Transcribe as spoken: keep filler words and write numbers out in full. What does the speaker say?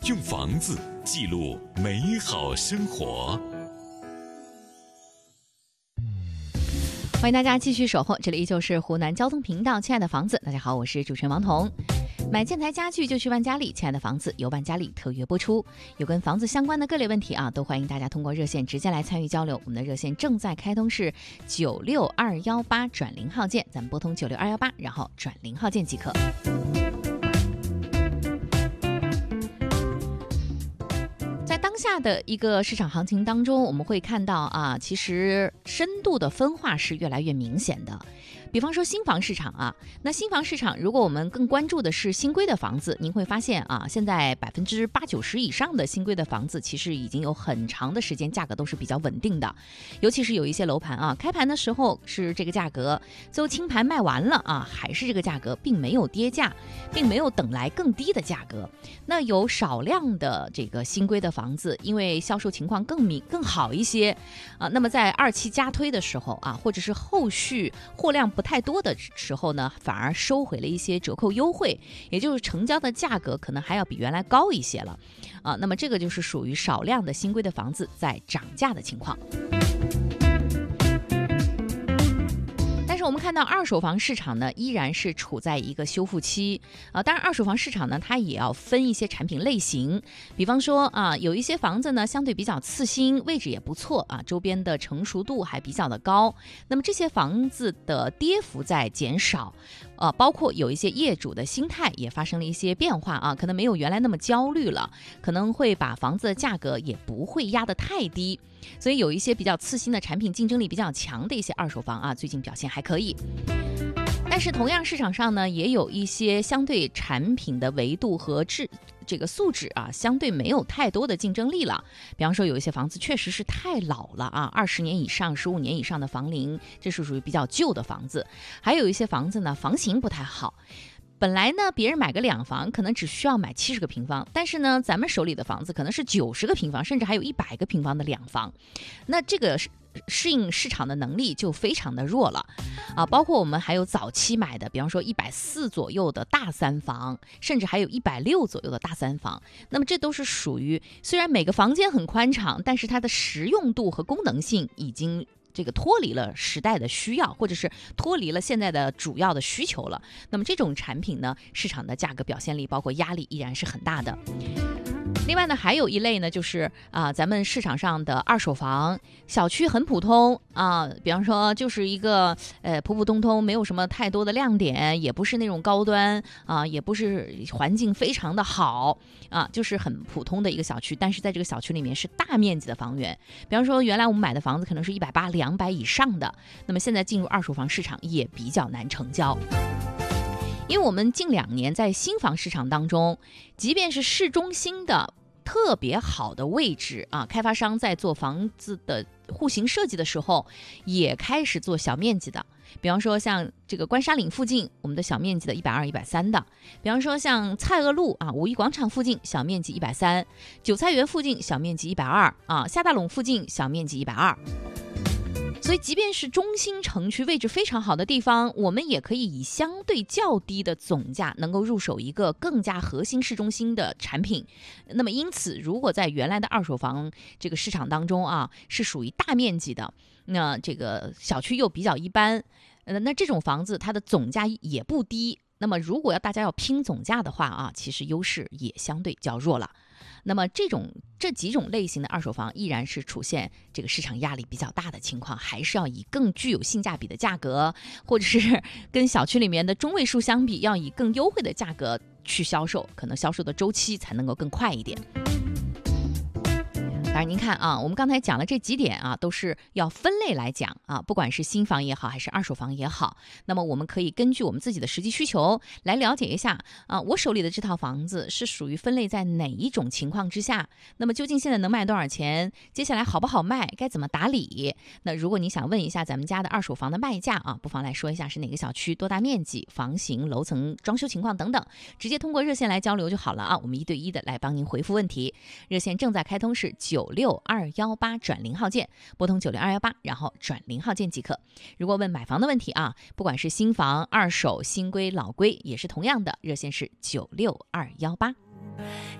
用房子记录美好生活。 欢迎大家继续守候，这里依旧是湖南交通频道。亲爱的房子，大家好，我是主持人王彤。买建材家具就去万家丽，亲爱的房子由万家丽特约播出。有跟房子相关的各类问题啊，都欢迎大家通过热线直接来参与交流。我们的热线正在开通，是九六二幺八转零号键，咱们拨通九六二幺八，然后转零号键即可。在当下的一个市场行情当中，我们会看到啊，其实深度的分化是越来越明显的。比方说新房市场啊，那新房市场如果我们更关注的是新规的房子，您会发现啊，现在百分之八九十以上的新规的房子其实已经有很长的时间价格都是比较稳定的，尤其是有一些楼盘啊，开盘的时候是这个价格，最后清盘卖完了啊，还是这个价格，并没有跌价，并没有等来更低的价格。那有少量的这个新规的房子，因为销售情况更明更好一些啊，那么在二期加推的时候啊，或者是后续货量不太多的时候呢，反而收回了一些折扣优惠，也就是成交的价格可能还要比原来高一些了啊。那么这个就是属于少量的新规的房子在涨价的情况。但是我们看到二手房市场呢，依然是处在一个修复期啊。当然，二手房市场呢，它也要分一些产品类型，比方说啊，有一些房子呢相对比较次新，位置也不错啊，周边的成熟度还比较的高。那么这些房子的跌幅在减少，呃，包括有一些业主的心态也发生了一些变化啊，可能没有原来那么焦虑了，可能会把房子的价格也不会压得太低。所以有一些比较次新的产品，竞争力比较强的一些二手房啊，最近表现还可以。但是同样市场上呢，也有一些相对产品的维度和质这个素质啊，相对没有太多的竞争力了。比方说有一些房子确实是太老了啊，二十年以上、十五年以上的房龄，这是属于比较旧的房子。还有一些房子呢，房型不太好。本来呢，别人买个两房可能只需要买七十个平方，但是呢，咱们手里的房子可能是九十个平方，甚至还有一百个平方的两房，那这个适应市场的能力就非常的弱了啊。包括我们还有早期买的，比方说一百四左右的大三房，甚至还有一百六左右的大三房，那么这都是属于虽然每个房间很宽敞，但是它的实用度和功能性已经这个脱离了时代的需要，或者是脱离了现在的主要的需求了。那么这种产品呢，市场的价格表现力包括压力依然是很大的。另外呢，还有一类呢，就是啊，咱们市场上的二手房，小区很普通啊，比方说就是一个呃普普通通，没有什么太多的亮点，也不是那种高端啊，也不是环境非常的好啊，就是很普通的一个小区，但是在这个小区里面是大面积的房源。比方说原来我们买的房子可能是一百八、两百以上的，那么现在进入二手房市场也比较难成交。因为我们近两年在新房市场当中，即便是市中心的特别好的位置啊，开发商在做房子的户型设计的时候，也开始做小面积的。比方说像这个关沙岭附近，我们的小面积的一百二、一百三的；比方说像蔡锷路啊、五一广场附近小面积一百三，韭菜园附近小面积一百二啊，下大陇附近小面积一百二。所以即便是中心城区位置非常好的地方，我们也可以以相对较低的总价能够入手一个更加核心市中心的产品。那么因此，如果在原来的二手房这个市场当中啊，是属于大面积的，那这个小区又比较一般，呃，那这种房子它的总价也不低。那么如果要大家要拼总价的话啊，其实优势也相对较弱了。那么这种这几种类型的二手房依然是出现这个市场压力比较大的情况，还是要以更具有性价比的价格，或者是跟小区里面的中位数相比，要以更优惠的价格去销售，可能销售的周期才能够更快一点。当然您看啊，我们刚才讲了这几点啊，都是要分类来讲啊，不管是新房也好，还是二手房也好，那么我们可以根据我们自己的实际需求来了解一下啊，我手里的这套房子是属于分类在哪一种情况之下，那么究竟现在能卖多少钱，接下来好不好卖，该怎么打理。那如果你想问一下咱们家的二手房的卖价啊，不妨来说一下是哪个小区、多大面积、房型、楼层、装修情况等等，直接通过热线来交流就好了啊，我们一对一的来帮您回复问题。热线正在开通，是九六二幺八转零号键，拨通九六二幺八，然后转零号键即可。如果问买房的问题啊，不管是新房、二手、新规、老规，也是同样的，热线是九六二幺八。